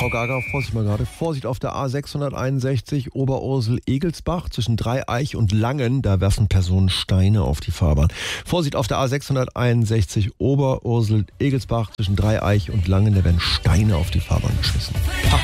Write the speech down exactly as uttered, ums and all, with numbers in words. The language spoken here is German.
Frau Gaga, Vorsicht mal gerade. Vorsicht auf der A sechshunderteinundsechzig Oberursel-Egelsbach zwischen Dreieich und Langen. Da werfen Personen Steine auf die Fahrbahn. Vorsicht auf der A sechshunderteinundsechzig Oberursel-Egelsbach zwischen Dreieich und Langen. Da werden Steine auf die Fahrbahn geschmissen.